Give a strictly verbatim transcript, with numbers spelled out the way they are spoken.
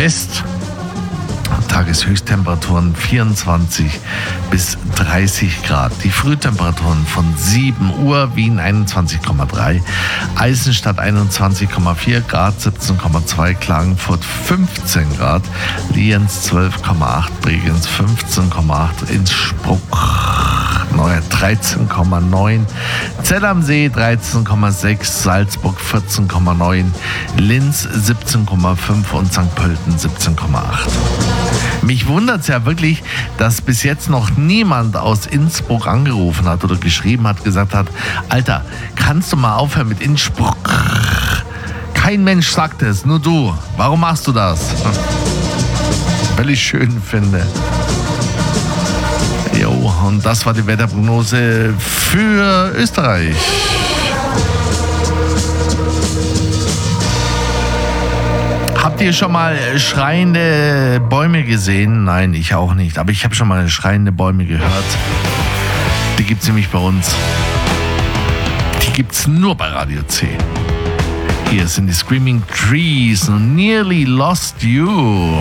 West. Tageshöchsttemperaturen vierundzwanzig bis dreißig Grad. Die Frühtemperaturen von sieben Uhr, Wien einundzwanzig Komma drei, Eisenstadt einundzwanzig Komma vier Grad, siebzehn Komma zwei, Klagenfurt fünfzehn Grad, Lienz zwölf Komma acht, Bregenz fünfzehn Komma acht, Innsbruck Neuer dreizehn Komma neun, Zell am See dreizehn Komma sechs, Salzburg vierzehn Komma neun, Linz siebzehn Komma fünf und Sankt Pölten siebzehn Komma acht. Mich wundert es ja wirklich, dass bis jetzt noch niemand aus Innsbruck angerufen hat oder geschrieben hat, gesagt hat, Alter, kannst du mal aufhören mit Innsbruck? Kein Mensch sagt es, nur du. Warum machst du das? Weil ich schön finde. Jo, und das war die Wetterprognose für Österreich. Habt ihr schon mal schreiende Bäume gesehen? Nein, ich auch nicht. Aber ich habe schon mal schreiende Bäume gehört. Die gibt es nämlich bei uns. Die gibt es nur bei Radio C. Hier sind die Screaming Trees und Nearly Lost You.